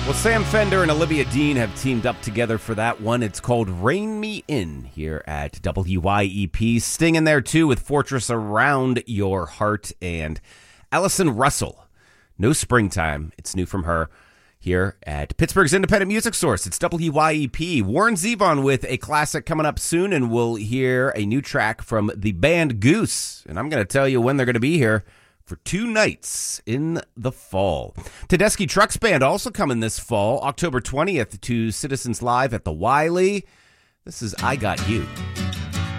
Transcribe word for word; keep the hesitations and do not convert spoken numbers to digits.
Well, Sam Fender and Olivia Dean have teamed up together for that one. It's called Rain Me In here at W Y E P. Sting in there, too, with Fortress Around Your Heart. And Allison Russell, No Springtime. It's new from her here at Pittsburgh's independent music source. It's W Y E P. Warren Zevon with a classic coming up soon, and we'll hear a new track from the band Goose. And I'm going to tell you when they're going to be here for two nights in the fall. Tedeschi Trucks Band also coming this fall, October twentieth to Citizens Live at the Wiley. This is I Got You.